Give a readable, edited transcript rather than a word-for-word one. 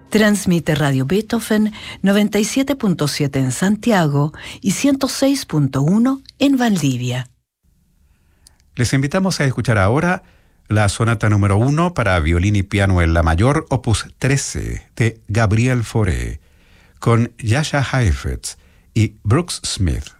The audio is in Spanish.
Transmite Radio Beethoven 97.7 en Santiago y 106.1 en Valdivia. Les invitamos a escuchar ahora la sonata número 1 para violín y piano en la mayor, opus 13, de Gabriel Fauré, con Jascha Heifetz y Brooks Smith.